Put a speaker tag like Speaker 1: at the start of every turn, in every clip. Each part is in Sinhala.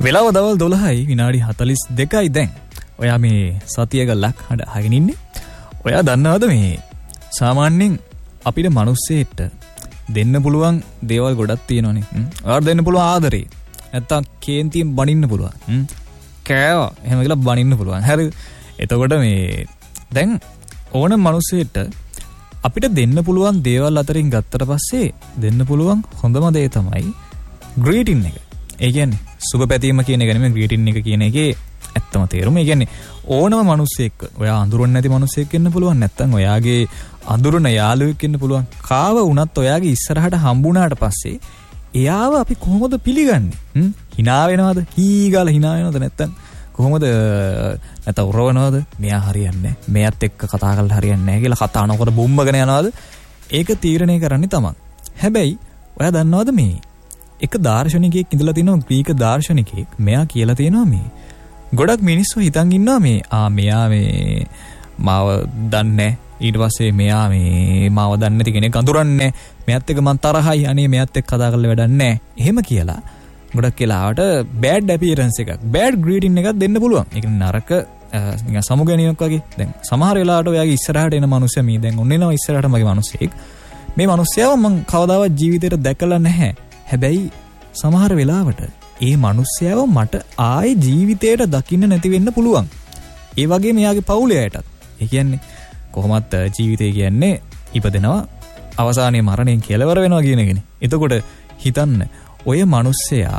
Speaker 1: වෙලාව දවල් 12යි විනාඩි 42යි දැන්. ඔයා මේ සතිය ගලක් හඬ අහගෙන ඉන්නේ. ඔයා දන්නවද මේ සාමාන්‍යයෙන් අපිට මිනිස්සෙට දෙන්න පුළුවන් දේවල් ගොඩක් තියෙනවානේ. ඔයාට දෙන්න පුළුවන් ආදරේ. නැත්තම් කේන්තියෙන් බනින්න පුළුවන්. කෑවා එහෙම කියලා බනින්න පුළුවන්. හරි. එතකොට මේ දැන් ඕන මිනිස්සෙට අපිට දෙන්න පුළුවන් දේවල් අතරින් ගත්තට පස්සේ දෙන්න පුළුවන් හොඳම දේ තමයි ග්‍රීටින් එක. ඒ කියන්නේ සුබ පැතීම කියන එක නෙමෙයි ග්‍රීටින් එක කියන එකේ ඇත්තම තේරුම. ඒ කියන්නේ ඕනම මිනිස්සෙක් ඔයා අඳුරන්නේ නැති මිනිස්සෙක් වෙන්න පුළුවන්. නැත්තම් ඔයාගේ අඳුරන යාළුවෙක් වෙන්න පුළුවන්. කාව වුණත් ඔයාගේ ඉස්සරහට හම්බුණාට පස්සේ එයාව අපි කොහොමද පිළිගන්නේ? hina වෙනවද? හීගාලා hina වෙනවද? නැත්තම් කොහොමද නැත්නම් උරවනවද? මෙයා හරියන්නේ නැහැ. මෙයාත් එක්ක කතා කරලා හරියන්නේ නැහැ කියලා කතා නොකර බුම්බගෙන යනවද? ඒක තීරණය කරන්නේ තමයි. හැබැයි ඔයා දන්නවද මේ එක දාර්ශනිකයෙක් ඉඳලා තිනවා ග්‍රීක දාර්ශනිකයෙක්. මෙයා කියලා තියෙනවා මේ ගොඩක් මිනිස්සු හිතන් ඉන්නවා මේ මෙයා මේ මාව දන්නේ ඊට පස්සේ මෙයා මේ මාව දන්නේ නැති කෙනෙක් අඳුරන්නේ මෙයාත් එක්ක මං තරහයි අනේ මෙයාත් එක්ක කතා කරලා වැඩක් නැහැ. එහෙම කියලා ගොඩක් කියලාවට බෑඩ් අපියරන්ස් එකක් බෑඩ් ග්‍රීටින් එකක් දෙන්න පුළුවන්. ඒක නරක නිකන් සමුගැනීමක් වගේ. දැන් සමහර වෙලාවට ඔයාගේ ඉස්සරහට එන මිනිස්සයා මේ දැන් ඔන්න එනවා ඉස්සරහට මගේ මිනිස්සෙක්. මේ මිනිස්සයාව මං කවදාවත් ජීවිතේට දැකලා නැහැ. හැබැයි සමහර වෙලාවට ඒ මිනිස්සයාව මට ආයේ ජීවිතේට දකින්න නැති වෙන්න පුළුවන්. ඒ වගේ මෙයාගේ පවුලේ අයටත්. ඒ කියන්නේ කොහොමත් ජීවිතය කියන්නේ ඉපදෙනවා අවසානයේ මරණයෙන් කෙලවර වෙනවා කියන එකනේ. එතකොට හිතන්න ඔය මිනිස්සයා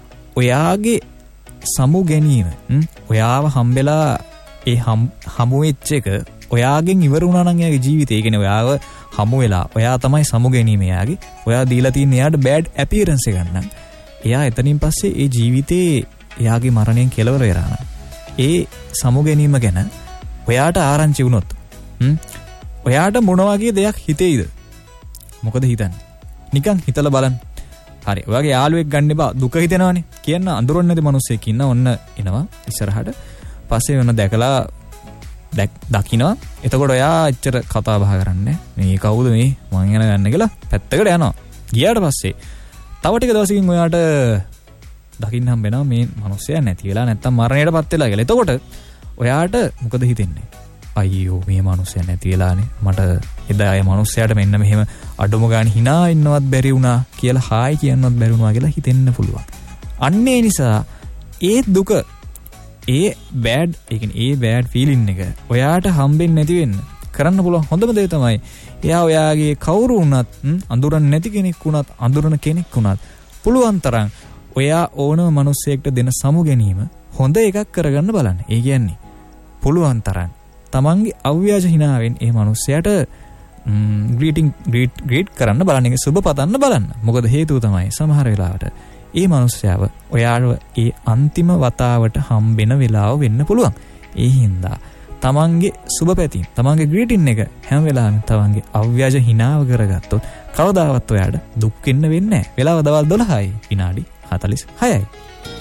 Speaker 1: ඔයාගේ සමු ගැනීම ඔයාව හම්බෙලා ඒ හමු වෙච්ච එක ඔයාගෙන් ඉවර වුණා නම් එයාගේ ජීවිතය. ඒ කියන්නේ ඔයාව හමු වෙලා ඔයා තමයි සමු ගැනීම එයාගේ. ඔයා දීලා තියෙන එයාට බෑඩ් අපියරන්ස් එකක් නම් එයා එතනින් පස්සේ ඒ ජීවිතේ එයාගේ මරණයෙන් කෙලවර වෙනවා නම් ඒ සමු ගැනීම ගැන ඔයාට ආරංචි වුණොත් ඔයාට මොන වගේ දෙයක් හිතෙයිද? මොකද හිතන්නේ? නිකන් හිතලා බලන්න. හරි. ඔයාගේ යාළුවෙක් ගන්න එපා දුක හිතෙනවනේ. කියන්න අඳුරන්නේ නැති මිනිස්සෙක් ඉන්න ඔන්න එනවා ඉස්සරහට. පස්සේ වෙන දැකලා දකින්නවා. එතකොට ඔයා එච්චර කතා බහ කරන්නේ මේ කවුද මේ මං යන ගන්න කියලා පැත්තකට යනවා. ගියාට පස්සේ තව ටික දවසකින් ඔයාට දකින්න හම්බ වෙනවා මේ මිනිස්සයා නැති වෙලා නැත්තම් මරණයටපත් වෙලා කියලා. එතකොට ඔයාට මොකද හිතෙන්නේ? අයියෝ මේ මිනිස්සයා නැති වෙලානේ. මට එදා ඒ මිනිස්සයාට මෙන්න මෙහෙම අඩුම ගානේ hina ඉන්නවත් බැරි වුණා කියලා හායි කියන්නවත් බැරි වුණා කියලා හිතෙන්න පුළුවන්. අන්න ඒ නිසා ඒ දුක ඒ බෑඩ් ඒ බෑඩ් ෆීලින් එක ඔයාට හම්බෙන්නේ නැති වෙන්න කරන්න පුළුවන් හොඳම දේ තමයි එයා ඔයාගේ කවුරු වුණත් අඳුරන්නේ නැති කෙනෙක් වුණත් අඳුරන කෙනෙක් වුණත් පුළුවන් තරම් ඔයා ඕනම මිනිස්සෙක්ට දෙන සමු ගැනීම හොඳ එකක් කරගන්න බලන්න. ඒ කියන්නේ පුළුවන් තරම් තමන්ගේ අව්‍යාජ හිනාවෙන් ඒ මිනිස්සයාට ග්‍රීට් කරන්න බලන්න. ඒක සුබ පතන්න බලන්න. මොකද හේතුව තමයි සමහර වෙලාවට ඒ මිනිස්සයාව ඔයාලව ඒ අන්තිම වතාවට හම්බෙන වෙලාව වෙන්න පුළුවන්. ඒ හින්දා තමන්ගේ සුබ පැතීම් තමන්ගේ ග්‍රීටින් එක හැම වෙලාවෙම තමන්ගේ අව්‍යාජ හිනාව කරගත්තොත් කවදාවත් ඔයාට දුක් වෙන්න වෙන්නේ නැහැ. වෙලාව දවල් 12යි විනාඩි 46යි.